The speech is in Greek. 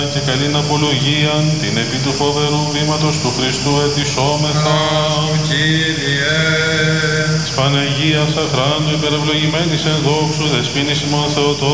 και καλήν απολογίαν την επί του φοβερού βήματος του Χριστού ετισόμεθα. Σου, Κύριε. Της Παναγίας αχράντου υπερευλογημένης εν δόξου δεσποίνης ημών Θεοτό